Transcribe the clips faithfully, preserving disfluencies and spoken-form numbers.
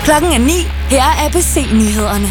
Klokken er ni. Her er A B C-nyhederne.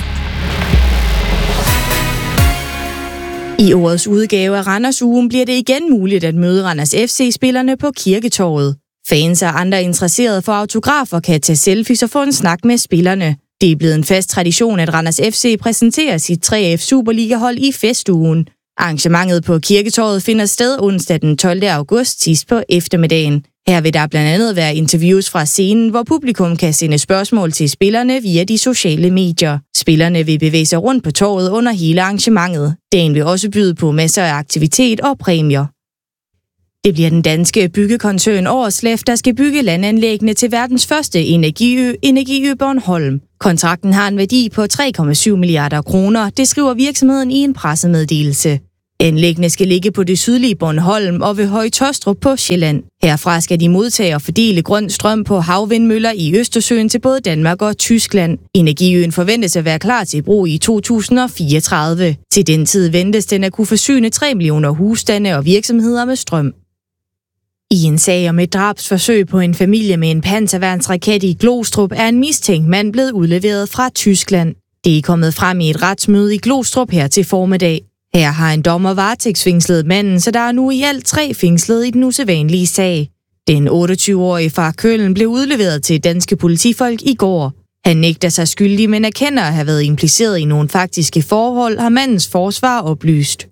I årets udgave af Randers-ugen bliver det igen muligt at møde Randers F C-spillerne på Kirketorvet. Fans og andre interesserede for autografer kan tage selfies og få en snak med spillerne. Det er blevet en fast tradition, at Randers F C præsenterer sit tre F Superliga-hold i festugen. Arrangementet på Kirketorvet finder sted onsdag den tolvte august sidst på eftermiddagen. Her vil der blandt andet være interviews fra scenen, hvor publikum kan sende spørgsmål til spillerne via de sociale medier. Spillerne vil bevæge sig rundt på torvet under hele arrangementet. Dagen vil også byde på masser af aktivitet og præmier. Det bliver den danske byggekoncern Aarsleff, der skal bygge landanlæggene til verdens første energiø, Energiø Bornholm. Kontrakten har en værdi på tre komma syv milliarder kroner, det skriver virksomheden i en pressemeddelelse. Anlæggene skal ligge på det sydlige Bornholm og ved Høje Taastrup på Sjælland. Herfra skal de modtage og fordele grøn strøm på havvindmøller i Østersøen til både Danmark og Tyskland. Energiøen forventes at være klar til brug i to tusind og fireogtredive. Til den tid ventes den at kunne forsyne tre millioner husstande og virksomheder med strøm. I en sag om et drabsforsøg på en familie med en panserværnsraket i Glostrup er en mistænkt mand blevet udleveret fra Tyskland. Det er kommet frem i et retsmøde i Glostrup her til formiddag. Her har en dommer varetægtsfængslet manden, så der er nu i alt tre fængslet i den usædvanlige sag. Den otteogtyve-årige far Køln blev udleveret til danske politifolk i går. Han nægter sig skyldig, men erkender at have været impliceret i nogle faktiske forhold, har mandens forsvar oplyst.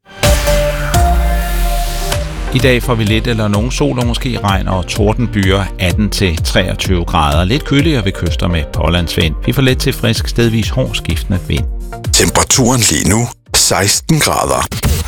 I dag får vi lidt eller nogen sol og måske regn og tordenbyer atten til treogtyve grader. Lidt køligere ved kyster med pålandsvind. Vi får let til frisk stedvis hård skiftende vind. Temperaturen lige nu seksten grader.